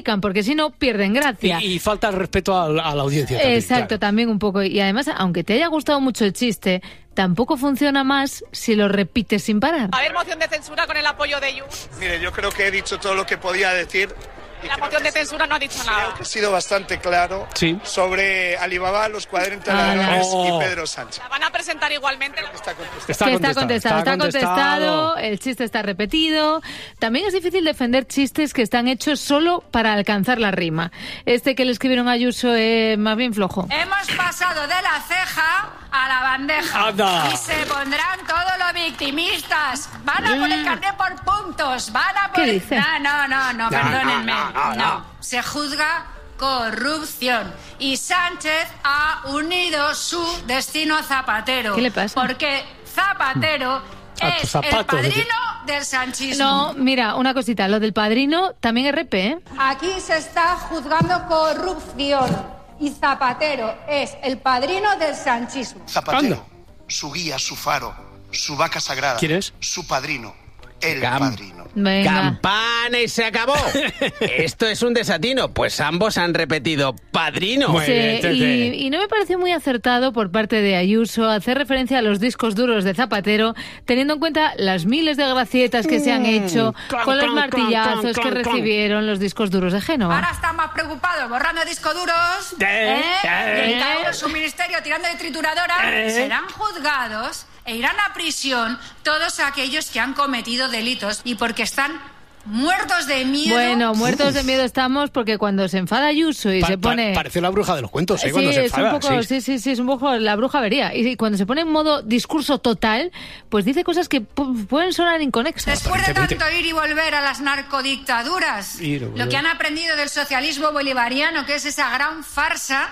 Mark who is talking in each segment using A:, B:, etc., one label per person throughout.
A: porque si no pierden gracia.
B: Y falta el respeto a la audiencia también.
A: Exacto,
B: claro.
A: También un poco. Y además, aunque te haya gustado mucho el chiste, tampoco funciona más si lo repites sin parar.
C: A ver, moción de censura con el apoyo de Junts.
D: Mire, yo creo que he dicho todo lo que podía decir.
C: La moción de censura no ha dicho nada.
D: Creo que he sido bastante claro sobre Alibaba, los 40 ladrones y Pedro Sánchez.
C: La van a presentar igualmente.
A: Está contestado, el chiste está repetido. También es difícil defender chistes que están hechos solo para alcanzar la rima. Este que le escribieron a Ayuso es más bien flojo.
E: Hemos pasado de la ceja a la bandeja.
B: ¡Anda!
E: Y se pondrán todos los victimistas. Van a poner carnet por puntos. Van a poner...
A: ¿Qué dice?
E: No, perdónenme. No. Se juzga corrupción. Y Sánchez ha unido su destino a Zapatero.
A: ¿Qué le pasa?
E: Porque Zapatero es el padrino del sanchismo.
A: No, mira, una cosita. Lo del padrino también es RP, ¿eh?
F: Aquí se está juzgando corrupción. Y Zapatero es el padrino del sanchismo.
D: Zapatero, su guía, su faro, su vaca sagrada.
B: ¿Quién es?
D: Su padrino, el padrino.
A: Venga.
G: ¡Campana y se acabó! Esto es un desatino, pues ambos han repetido padrino.
B: Muy bien,
A: y no me pareció muy acertado por parte de Ayuso hacer referencia a los discos duros de Zapatero, teniendo en cuenta las miles de gracietas que se han hecho con los martillazos que recibieron los discos duros de Génova.
E: Ahora están más preocupados borrando discos duros. Y en cada uno su ministerio tirando de trituradora. Serán juzgados e irán a prisión todos aquellos que han cometido delitos y porque están muertos de miedo.
A: Bueno, muertos de miedo estamos porque cuando se enfada Ayuso y se pone...
B: Parece la bruja de los cuentos,
A: Sí,
B: cuando se
A: es
B: enfada.
A: un poco, sí, es un poco la bruja avería. Y cuando se pone en modo discurso total, pues dice cosas que pueden sonar inconexas.
E: Después de tanto ir y volver a las narcodictaduras, lo que han aprendido del socialismo bolivariano, que es esa gran farsa,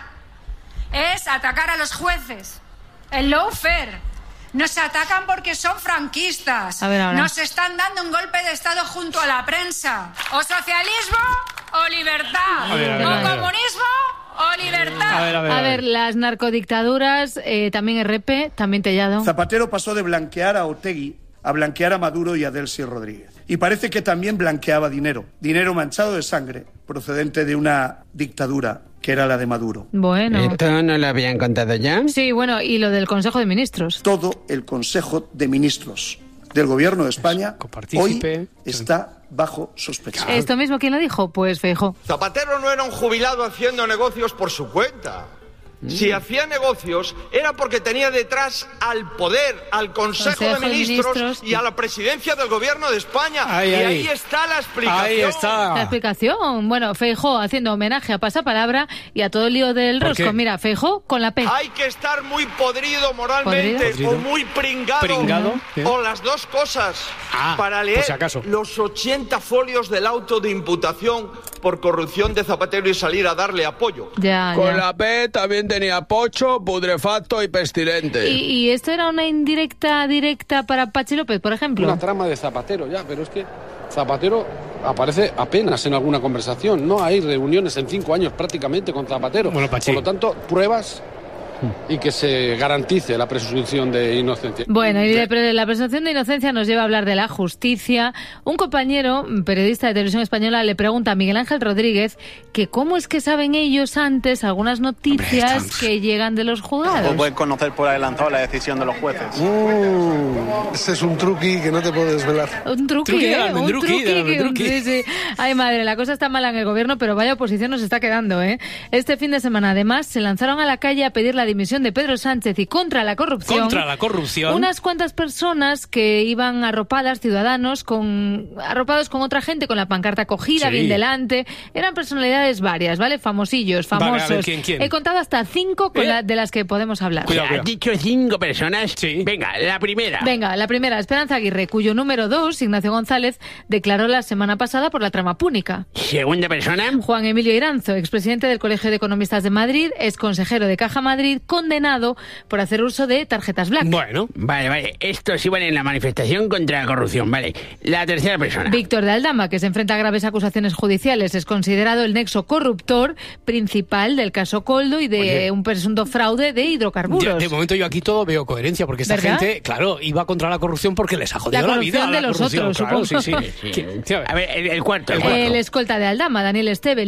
E: es atacar a los jueces. El lawfare. Nos atacan porque son franquistas.
A: A ver, ahora.
E: Nos están dando un golpe de estado junto a la prensa. O socialismo o libertad.
B: A ver.
E: O comunismo o libertad.
A: A ver, las narcodictaduras, también RP, también Tellado.
D: Zapatero pasó de blanquear a Otegi a blanquear a Maduro y a Delcy Rodríguez. Y parece que también blanqueaba dinero manchado de sangre, procedente de una dictadura que era la de Maduro.
A: Bueno.
G: ¿Esto no lo habían contado ya?
A: Sí, bueno, y lo del Consejo de Ministros.
D: Todo el Consejo de Ministros del Gobierno de España hoy está bajo sospecha.
A: ¿Esto mismo quién lo dijo? Pues Feijóo.
H: Zapatero no era un jubilado haciendo negocios por su cuenta. Si hacía negocios era porque tenía detrás al poder, al Consejo de Ministros y a la presidencia del Gobierno de España. Ahí está la explicación.
B: Ahí está.
A: La explicación. Bueno, Feijóo haciendo homenaje a Pasapalabra y a todo el lío del rosco.
B: qué?
A: Mira, Feijóo con la P.
H: Hay que estar muy podrido moralmente
B: ¿Podrido?
H: o muy pringado o las dos cosas para leer
B: por si acaso.
H: los 80 folios del auto de imputación por corrupción de Zapatero y salir a darle apoyo.
G: Con la P también tenía pocho, putrefacto y pestilente.
A: ¿Y esto era una indirecta directa para Pachi López, por ejemplo?
I: Una trama de Zapatero ya, pero es que Zapatero aparece apenas en alguna conversación. No hay reuniones en 5 años prácticamente con Zapatero.
B: Bueno, Pachi.
I: Por lo tanto, pruebas y que se garantice la presunción de inocencia.
A: Bueno, y la presunción de inocencia nos lleva a hablar de la justicia. Un compañero, periodista de Televisión Española, le pregunta a Miguel Ángel Rodríguez que cómo es que saben ellos antes algunas noticias que llegan de los juzgados.
J: O pueden conocer por adelantado la decisión de los jueces.
I: Ese es un truqui que no te puedo desvelar.
A: Un truqui,
B: del
A: Un
B: almendruqui, del almendruqui.
A: Sí. Ay, madre, la cosa está mala en el gobierno, pero vaya oposición nos está quedando, ¿eh? Este fin de semana, además, se lanzaron a la calle a pedir la dimisión de Pedro Sánchez y contra la corrupción.
B: Contra la corrupción.
A: Unas cuantas personas que iban arropadas, ciudadanos, arropados con otra gente, con la pancarta cogida,
B: Sí.
A: bien delante. Eran personalidades varias, ¿vale? Famosillos, famosos.
B: Vale, a ver, ¿quién?
A: He contado hasta 5 de las que podemos hablar.
G: ¿Has dicho 5 personas? Sí. Venga, la primera.
A: Venga, la primera, Esperanza Aguirre, cuyo número 2, Ignacio González, declaró la semana pasada por la trama púnica.
G: Segunda persona.
A: Juan Emilio Iranzo, expresidente del Colegio de Economistas de Madrid, ex consejero de Caja Madrid, ser condenado por hacer uso de tarjetas black.
B: Bueno.
G: Vale. Estos iban en la manifestación contra la corrupción, vale. La tercera persona.
A: Víctor de Aldama, que se enfrenta a graves acusaciones judiciales, es considerado el nexo corruptor principal del caso Koldo y de un presunto fraude de hidrocarburos.
B: De momento yo aquí todo veo coherencia, porque esta gente, claro, iba contra la corrupción porque les ha jodido la vida.
A: De los otros,
B: claro,
A: supongo.
B: sí.
G: A ver, el cuarto.
A: El escolta de Aldama, Daniel Esteve,